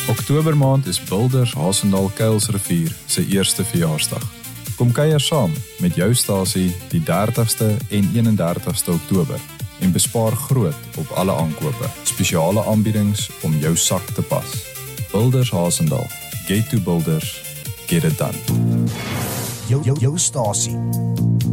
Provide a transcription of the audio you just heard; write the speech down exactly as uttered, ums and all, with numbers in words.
Oktobermaand is Builders Hasendaal Kuilsrivier se eerste verjaarsdag. Kom kuier saam met jou stasie die dertigste en eenendertigste Oktober en bespaar groot op alle aankope. Spesiale aanbiedings om jou sak te pas. Builders Hasendaal. Get to Builders. Get it done. Jou, jou, jou stasie.